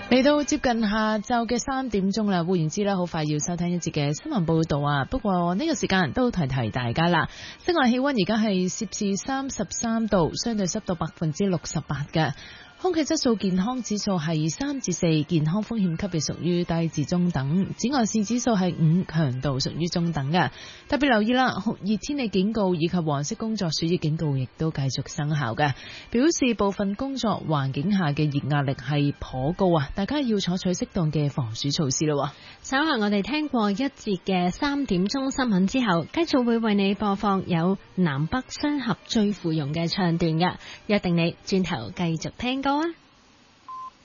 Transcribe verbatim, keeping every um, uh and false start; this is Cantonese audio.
嚟到接近下晝嘅三點鐘啦，換言之啦，好快要收聽一節嘅新聞報道啊。不過呢個時間都提提大家啦。室外氣溫而家係攝氏三十三度，相對濕度百分之六十八嘅。空氣質素健康指數係三至四，健康風險級別屬於低至中等。紫外線指數係五，強度屬於中等嘅。特別留意啦，酷熱天氣警告以及黃色工作暑熱警告亦都繼續生效嘅，表示部分工作環境下嘅熱壓力係頗高啊！大家要採取適當嘅防暑措施咯。 稍後我哋聽過一節嘅三點鐘新聞之後，繼續會為你播放有南北雙俠最芙蓉嘅唱段嘅，約定你轉頭繼續聽歌啊！